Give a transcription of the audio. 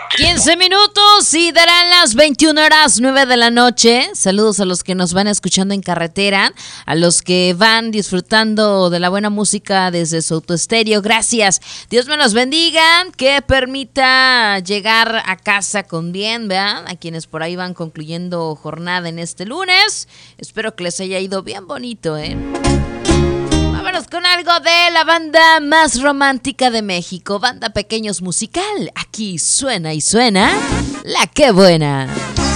15 minutos y darán las 21:09 de la noche. Saludos a los que nos van escuchando en carretera, a los que van disfrutando de la buena música desde su autoestéreo. Gracias. Dios me los bendiga, que permita llegar a casa con bien, ¿verdad? A quienes por ahí van concluyendo jornada en este lunes. Espero que les haya ido bien bonito, ¿eh? Vámonos con algo de la banda más romántica de México, Banda Pequeños Musical. Aquí suena y suena La Qué Buena.